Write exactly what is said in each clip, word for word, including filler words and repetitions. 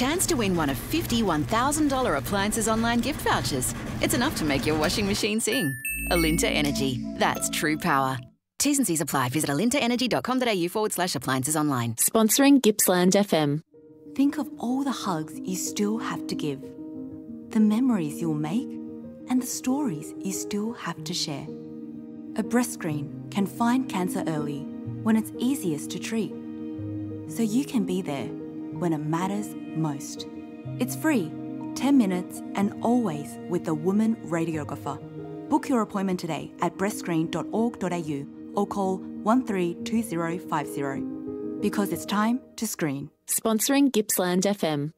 chance to win one of fifty one thousand dollars appliances online gift vouchers. It's enough to make your washing machine sing. Alinta Energy. That's true power. T's and C's apply. Visit alintaenergy.com.au forward slash appliances online. Sponsoring Gippsland F M. Think of all the hugs you still have to give, the memories you'll make, and the stories you still have to share. A breast screen can find cancer early when it's easiest to treat, so you can be there when it matters most. It's free, ten minutes, and always with a woman radiographer. Book your appointment today at breast screen dot org dot a u or call one three two zero five zero, because it's time to screen. Sponsoring Gippsland F M.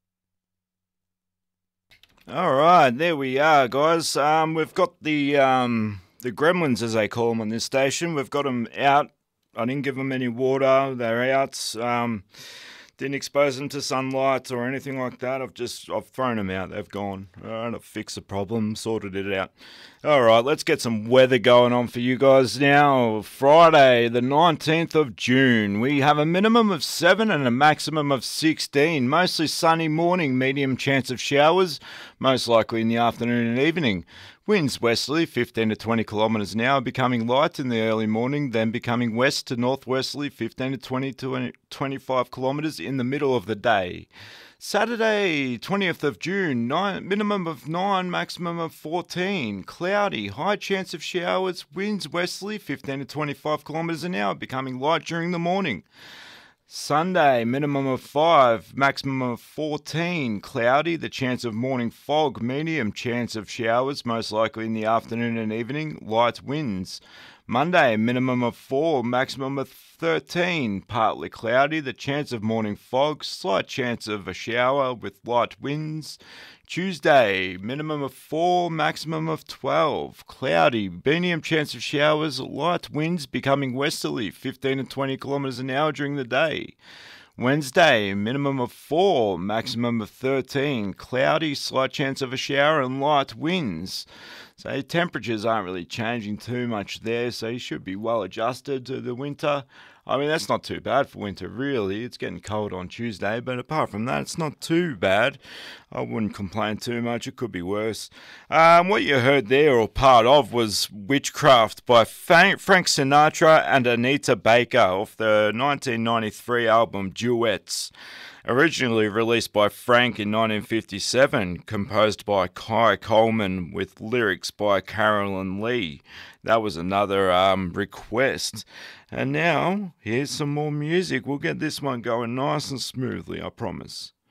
All right, there we are, guys. Um, we've got the um, the gremlins, as they call them on this station. We've got them out. I didn't give them any water. They're out. Um, didn't expose them to sunlight or anything like that. I've just I've thrown them out. They've gone. All right, I've fixed the problem, sorted it out. All right, let's get some weather going on for you guys now. Friday, the nineteenth of June. We have a minimum of seven and a maximum of sixteen. Mostly sunny morning, medium chance of showers, most likely in the afternoon and evening. Winds westerly, fifteen to twenty kilometres an hour, becoming light in the early morning, then becoming west to northwesterly, fifteen to twenty to twenty-five kilometres in the middle of the day. Saturday, twentieth of June, nine, minimum of nine, maximum of fourteen. Cloudy, high chance of showers, winds westerly, fifteen to twenty-five kilometres an hour, becoming light during the morning. Sunday, minimum of five, maximum of fourteen. Cloudy, the chance of morning fog, medium chance of showers, most likely in the afternoon and evening, light winds. Monday, minimum of four, maximum of thirteen. Partly cloudy, the chance of morning fog, slight chance of a shower with light winds. Tuesday, minimum of four, maximum of twelve. Cloudy, medium chance of showers, light winds becoming westerly, fifteen to twenty kilometres an hour during the day. Wednesday, minimum of four, maximum of thirteen. Cloudy, slight chance of a shower and light winds. So temperatures aren't really changing too much there, so you should be well adjusted to the winter. I mean, that's not too bad for winter, really. It's getting cold on Tuesday, but apart from that, it's not too bad. I wouldn't complain too much. It could be worse. Um, what you heard there, or part of, was Witchcraft by Frank Sinatra and Anita Baker off the nineteen ninety-three album Duets. Originally released by Frank in nineteen fifty-seven, composed by Kai Coleman with lyrics by Carolyn Lee. That was another um, request. And now, here's some more music. We'll get this one going nice and smoothly, I promise.